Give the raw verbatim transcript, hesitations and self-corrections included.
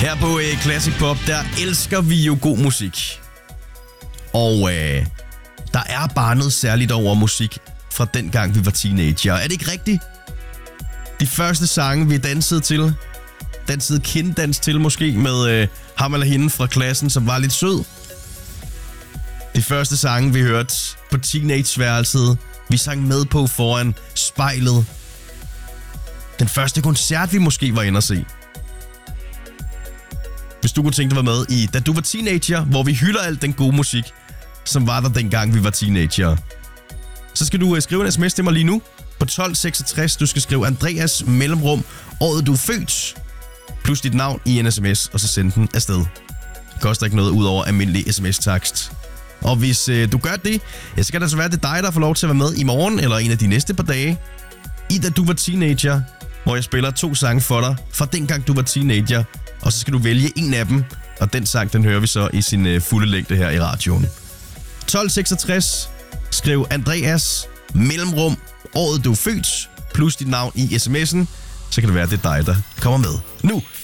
Her på øh, Classic Pop, der elsker vi jo god musik. Og øh, der er bare noget særligt over musik fra dengang vi var teenager. Er det ikke rigtigt? De første sange, vi dansede til, dansede kinddans til måske med øh, ham eller hende fra klassen, som var lidt sød. De første sange, vi hørte på teenageværelset, vi sang med på foran spejlet. Den første koncert, vi måske var inde at se. Hvis du kunne tænke dig at være med i Da du var teenager, hvor vi hylder alt den gode musik, som var der dengang vi var teenager, så skal du skrive en sms til mig lige nu på tolv seksogtres. Du skal skrive Andreas mellemrum året du er født, plus dit navn i en sms, og så sende den afsted. Det koster ikke noget ud over almindelig sms-takst. Og hvis øh, du gør det, ja, så skal det altså være det dig, der får lov til at være med i morgen, eller en af de næste par dage, i Da du var teenager, hvor jeg spiller to sange for dig, fra dengang du var teenager, og så skal du vælge en af dem, og den sang, den hører vi så i sin øh, fulde længde her i radioen. tolv seksogtres, skriv Andreas mellemrum året du er født, plus dit navn i sms'en, så kan det være, det er dig, der kommer med. Nu